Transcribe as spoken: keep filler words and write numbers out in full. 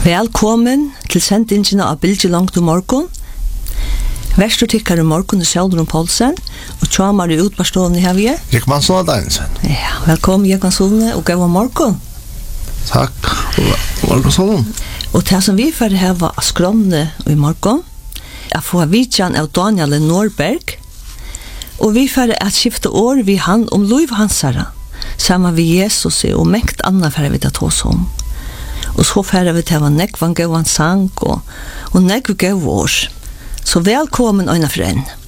Velkommen til sendingene av Bilge Langt og Morgon. Verstotikkere Morgon er Sjaldron Poulsen, og tjamar i utbarstående her vi er. Jekman Sone Deinsen. Ja, velkommen Jekman Sone, og gav Morgon. Takk, og Morgon Sone. Og det som vi får her var skromne i Morgon, jeg får vidtjen av Daniel Norberg, og vi får at skifte år vi han om Louis Hansara, sammen med Jesus og mengt annet for vi tatt hos om. Og så får vi til å nekvann gøy en sang og, og nekvann gøy vårs. Så velkommen øyne for en.